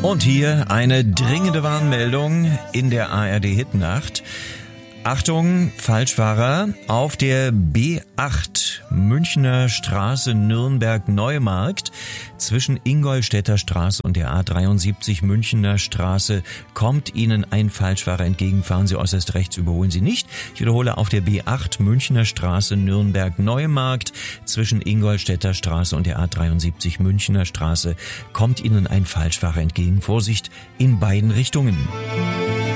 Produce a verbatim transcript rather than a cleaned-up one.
Und hier eine dringende Warnmeldung in der A R D-Hitnacht. Achtung, Falschfahrer, auf der B acht Münchner Straße Nürnberg-Neumarkt zwischen Ingolstädter Straße und der A dreiundsiebzig Münchner Straße kommt Ihnen ein Falschfahrer entgegen. Fahren Sie äußerst rechts, überholen Sie nicht. Ich wiederhole, auf der B acht Münchner Straße Nürnberg-Neumarkt zwischen Ingolstädter Straße und der A dreiundsiebzig Münchner Straße kommt Ihnen ein Falschfahrer entgegen. Vorsicht in beiden Richtungen.